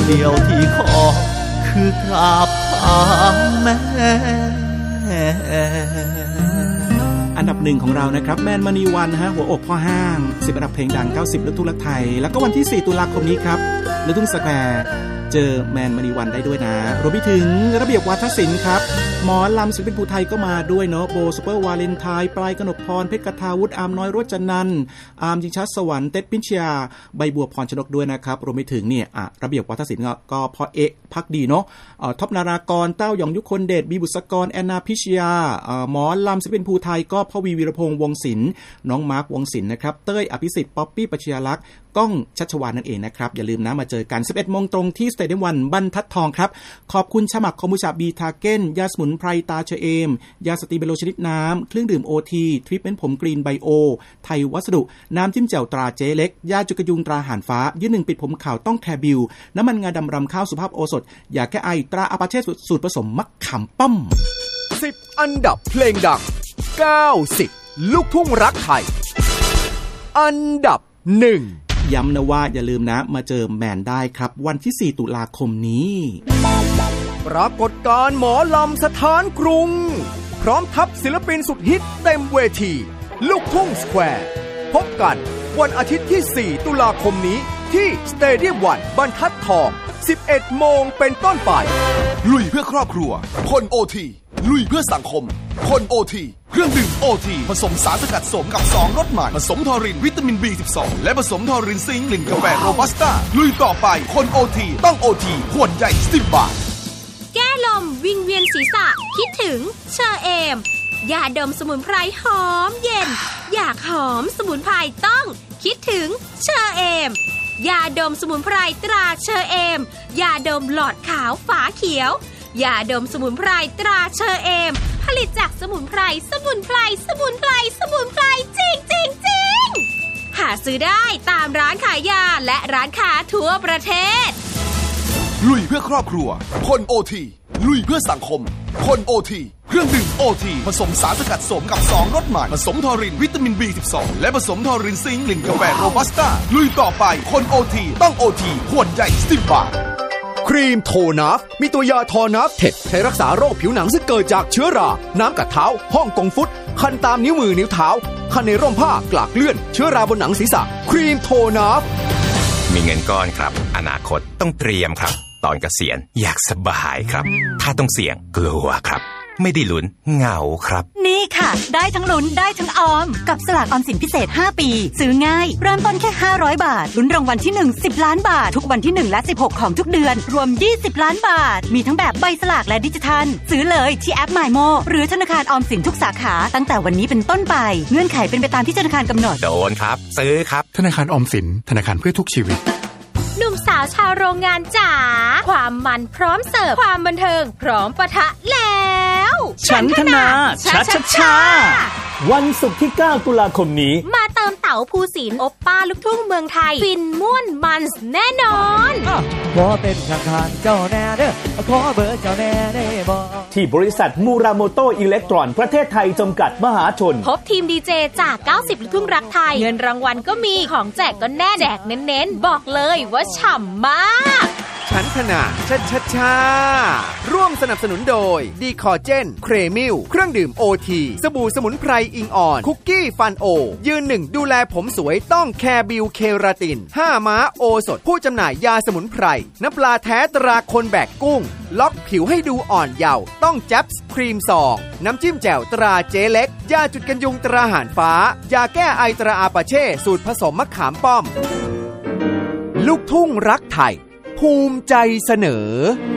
เดียวที่ขอคือกราบเท้าแม่อันดับหนึ่งของเรานะครับแมนมณีวันฮะหัวอกพ่อห้าง10อันดับเพลงดัง90ลูกทุ่งรักไทยแล้วก็วันที่4ตุลาคมนี้ครับลูกทุ่งสแควร์เจอแมนมณีวันได้ด้วยนะรวมไปถึงระเบียบวาทศิลป์ครับหมอลำศิลปินภูไทยก็มาด้วยเนาะโบซุปเปอร์วาเลนไทน์ปลายกนกพรเพชรกทาวุฒิอามน้อยโรจนันท์อามจิงชัดสวรรค์เต็ดพิชยาใบบัวพรชนกด้วยนะครับรวมไปถึงเนี่ยระเบียบวาทศิลป์ก็พ่อเอ๊ะพักดีเนาะท็อปนารากรเต้าหยองยุคนเดชบีบุษกรแอนนาพิชยาหมอลำศิลปินภูไทยก็พ่อวีวีรพงษ์วงศิลป์น้องมาร์ควงศิลป์นะครับเต้ยอภิสิทธิ์ป๊อปปี้ปัชญาลักษณ์ก้องชัชวาลนั่นเองนะครับอย่าลืมนะมาเจอกัน 11 โมงตรงที่สเตเดียม1บรรทัดทองครับขอบคุณฉมักคอมบูชาบีทาเก้นยาสมุนไพรตาเชเอมยาสตีเบโลชนิดน้ำเครื่องดื่มโอทีทรีทเมนต์ผมกรีนไบโอไทยวัสดุน้ำจิ้มแจ่วตราเจ๊เล็กยาจุกยุงตราห่านฟ้ายืนหนึ่งปิดผมขาวต้องแคร์บิวน้ำมันงาดำรำข้าวสุภาพโอสถยาแก้ไอตราอาปาเช่สูตรผสมมะขามป้อม 10อันดับเพลงดัง90ลูกทุ่งรักไทยอันดับ1 ย้ำนะว่าอย่าลืมนะมาเจอแมนได้ครับวันที่4ตุลาคมนี้ปรากฏการณ์หมอลำสถานกรุงพร้อมทัพศิลปินสุดฮิตเต็มเวทีลูกทุ่งสแควร์พบกันวันอาทิตย์ที่4ตุลาคมนี้ที่สเตเดียม1บรรทัดทอง11 โมงเป็นต้นไปลุยเพื่อครอบครัวคนโอทีลุยเพื่อสังคมคนโอทีเครื่องดื่มโอทีผสมสารสกัดสมกับ2รสใหม่ผสมทอรินวิตามิน B12 และผสมทอรินซิงค์ลิ่นกาแฟโรบัสต้าลุยต่อไปคนโอทีต้องโอทีขวดใหญ่10 บาทแก้ลมวิงเวียนศีรษะคิดถึงเชอเอมยาดมสมุนไพรหอมเย็นอยากหอมสมุนไพรต้องคิดถึงเชอเอมยาดมสมุนไพรตราเชอเอมยาดมหลอดขาวฝาเขียวยาดมสมุนไพรตราเชอเอมผลิตจากสมุนไพรจริงหาซื้อได้ตามร้านขายยาและร้านค้าทั่วประเทศลุยเพื่อครอบครัวคนโอทีลุยเพื่อสังคมคนโอทีเครื่องดื่มโอทีผสมสารสกัดสมกับ2รสใหม่ผสมทอรินวิตามิน B12 และผสมทอรินซิงค์ลิ่นกาแฟโรบัสต้าลุยต่อไปคนโอทีต้องโอทีขวดใหญ่10 บาทครีมโทนัฟมีตัวยาทอนัฟเท็ดใช้รักษาโรคผิวหนังซึ่งเกิดจากเชื้อราน้ำกัดเท้าฮ่องกงฟุตคันตามนิ้วมือนิ้วเท้าคันในร่มผ้ากลากเลื่อนเชื้อราบนหนังศีรษะครีมโทนัฟมีเงินก้อนครับอนาคตต้องเตรียมครับตอนเกษียณอยากสบายครับถ้าต้องเสี่ยงกลัวครับไม่ได้ลุ้นเหงาครับนี่ค่ะได้ทั้งลุ้นได้ทั้งออมกับสลากออมสินพิเศษ5ปีซื้อง่ายเริ่มต้นแค่500บาทลุ้นรางวัลที่1 10ล้านบาททุกวันที่1และ16ของทุกเดือนรวม20ล้านบาทมีทั้งแบบใบสลากและดิจิทัลซื้อเลยที่แอป MyMo หรือธนาคารออมสินทุกสาขาตั้งแต่วันนี้เป็นต้นไปเงื่อนไขเป็นไปตามที่ธนาคารกำหนดโดนครับซื้อครับธนาคารออมสินธนาคารเพื่อทุกชีวิตหนุ่มสาวชาวโรงงานจ๋าความมันพร้อมเสิร์ฟความบันเทิงพร้อมปะทะแล้วฉันทนาชาวันศุกร์ที่9ตุลาคมนี้มาเติมเต๋าภูสินโอปป้าลูกทุ่งเมืองไทยฟินม่วนมันแน่นอนขอเป็นข้างๆเจ้าแน่เด้อขอเบอร์เจ้าแน่ได้บ่ที่บริษัทมูราโมโตอิเล็กตรอนประเทศไทยจำกัดมหาชนพบทีมดีเจจาก90ลูกทุ่งรักไทยเงินรางวัลก็มีของแจกก็แน่แจกเน้นๆบอกเลยว่าฉ่ำมากฉันทนาชาร่วมสนับสนุนโดยดีคอเจนเครมิลเครื่องดื่มโอทีสบู่สมุนไพรอิงอ่อนคุกกี้ฟันโอยืนหนึ่งดูแลผมสวยต้องแคร์บิวเคราติน5ม้าโอสถผู้จำหน่ายยาสมุนไพรน้ำปลาแท้ตราคนแบกกุ้งล็อกผิวให้ดูอ่อนเยาว์ต้องแจ๊บส์ครีมซองน้ำจิ้มแจ่วตราเจ๊เล็กยาจุดกันยุงตราห่านฟ้ายาแก้ไอตราอาปาเช่สูตรผสมมะขามป้อมลูกทุ่งรักไทยภูมิใจเสนอ